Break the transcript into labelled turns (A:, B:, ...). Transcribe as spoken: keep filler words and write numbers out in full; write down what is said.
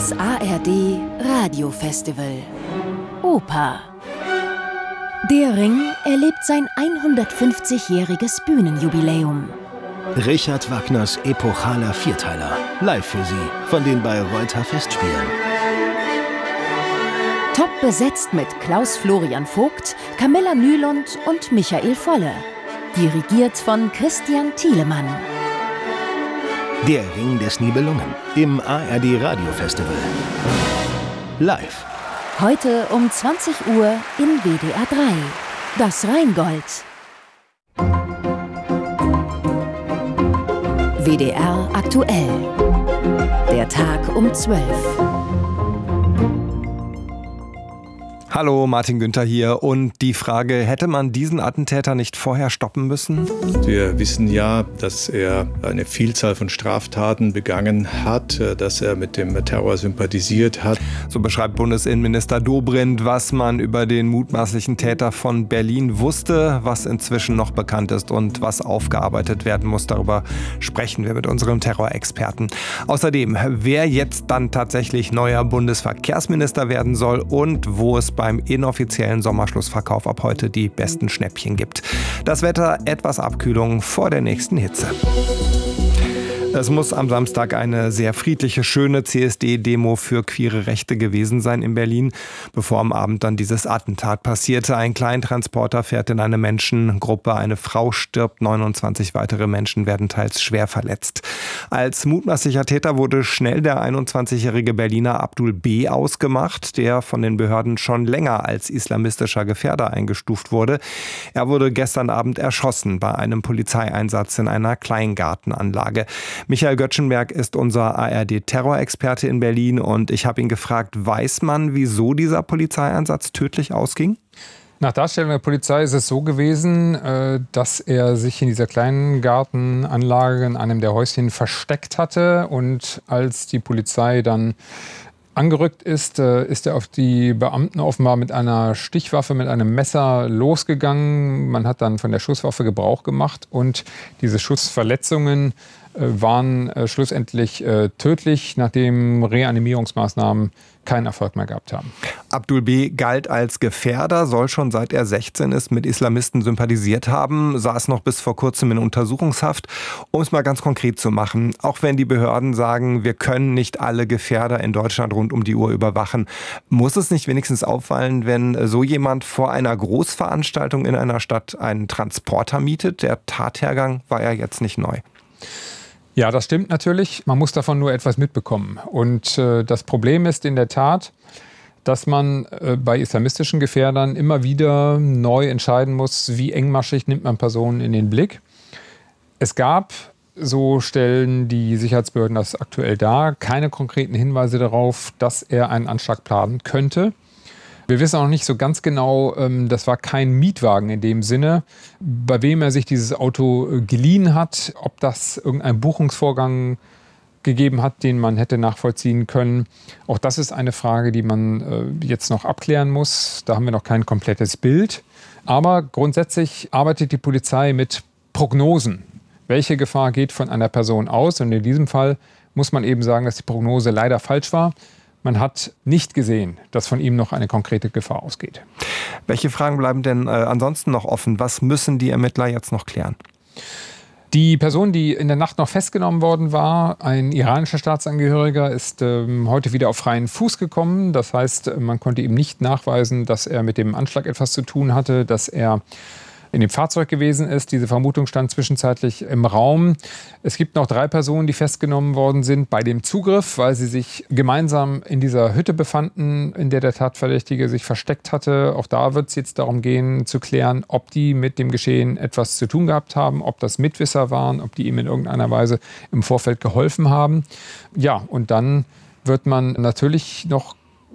A: Das A R D Radiofestival Oper. Der Ring erlebt sein hundertfünfzigjähriges Bühnenjubiläum.
B: Richard Wagners epochaler Vierteiler. Live für Sie von den Bayreuther Festspielen.
A: Top besetzt mit Klaus Florian Vogt, Camilla Nylund und Michael Volle. Dirigiert von Christian Thielemann.
B: Der Ring des Nibelungen im A R D Radiofestival. Live.
A: Heute um zwanzig Uhr in W D R drei. Das Rheingold. W D R aktuell. Der Tag um zwölf.
C: Hallo, Martin Günther hier. Und die Frage, hätte man diesen Attentäter nicht vorher stoppen müssen?
D: Wir wissen ja, dass er eine Vielzahl von Straftaten begangen hat, dass er mit dem Terror sympathisiert hat.
C: So beschreibt Bundesinnenminister Dobrindt, was man über den mutmaßlichen Täter von Berlin wusste, was inzwischen noch bekannt ist und was aufgearbeitet werden muss. Darüber sprechen wir mit unserem Terrorexperten. Außerdem, wer jetzt dann tatsächlich neuer Bundesverkehrsminister werden soll und wo es bei beim inoffiziellen Sommerschlussverkauf ab heute die besten Schnäppchen gibt. Das Wetter, etwas Abkühlung vor der nächsten Hitze. Es muss am Samstag eine sehr friedliche, schöne C S D-Demo für queere Rechte gewesen sein in Berlin, bevor am Abend dann dieses Attentat passierte. Ein Kleintransporter fährt in eine Menschengruppe, eine Frau stirbt, neunundzwanzig weitere Menschen werden teils schwer verletzt. Als mutmaßlicher Täter wurde schnell der einundzwanzigjährige Berliner Abdul B. ausgemacht, der von den Behörden schon länger als islamistischer Gefährder eingestuft wurde. Er wurde gestern Abend erschossen bei einem Polizeieinsatz in einer Kleingartenanlage. Michael Göttschenberg ist unser A R D-Terrorexperte in Berlin und ich habe ihn gefragt, weiß man, wieso dieser Polizeieinsatz tödlich ausging?
E: Nach Darstellung der Polizei ist es so gewesen, dass er sich in dieser kleinen Gartenanlage in einem der Häuschen versteckt hatte. Und als die Polizei dann angerückt ist, ist er auf die Beamten offenbar mit einer Stichwaffe, mit einem Messer losgegangen. Man hat dann von der Schusswaffe Gebrauch gemacht und diese Schussverletzungen waren schlussendlich tödlich, nachdem Reanimierungsmaßnahmen keinen Erfolg mehr gehabt haben.
C: Abdul B. galt als Gefährder, soll schon seit er sechzehn ist mit Islamisten sympathisiert haben, saß noch bis vor kurzem in Untersuchungshaft. Um es mal ganz konkret zu machen, auch wenn die Behörden sagen, wir können nicht alle Gefährder in Deutschland rund um die Uhr überwachen, muss es nicht wenigstens auffallen, wenn so jemand vor einer Großveranstaltung in einer Stadt einen Transporter mietet? Der Tathergang war ja jetzt nicht neu.
E: Ja, das stimmt natürlich. Man muss davon nur etwas mitbekommen. Und äh, das Problem ist in der Tat, dass man äh, bei islamistischen Gefährdern immer wieder neu entscheiden muss, wie engmaschig nimmt man Personen in den Blick. Es gab, so stellen die Sicherheitsbehörden das aktuell dar, keine konkreten Hinweise darauf, dass er einen Anschlag planen könnte. Wir wissen auch nicht so ganz genau, das war kein Mietwagen in dem Sinne, bei wem er sich dieses Auto geliehen hat, ob das irgendeinen Buchungsvorgang gegeben hat, den man hätte nachvollziehen können. Auch das ist eine Frage, die man jetzt noch abklären muss. Da haben wir noch kein komplettes Bild. Aber grundsätzlich arbeitet die Polizei mit Prognosen. Welche Gefahr geht von einer Person aus? Und in diesem Fall muss man eben sagen, dass die Prognose leider falsch war. Man hat nicht gesehen, dass von ihm noch eine konkrete Gefahr ausgeht.
C: Welche Fragen bleiben denn äh, ansonsten noch offen? Was müssen die Ermittler jetzt noch klären?
E: Die Person, die in der Nacht noch festgenommen worden war, ein iranischer Staatsangehöriger, ist ähm, heute wieder auf freien Fuß gekommen. Das heißt, man konnte ihm nicht nachweisen, dass er mit dem Anschlag etwas zu tun hatte, dass er in dem Fahrzeug gewesen ist. Diese Vermutung stand zwischenzeitlich im Raum. Es gibt noch drei Personen, die festgenommen worden sind bei dem Zugriff, weil sie sich gemeinsam in dieser Hütte befanden, in der der Tatverdächtige sich versteckt hatte. Auch da wird es jetzt darum gehen, zu klären, ob die mit dem Geschehen etwas zu tun gehabt haben, ob das Mitwisser waren, ob die ihm in irgendeiner Weise im Vorfeld geholfen haben. Ja, und dann wird man natürlich noch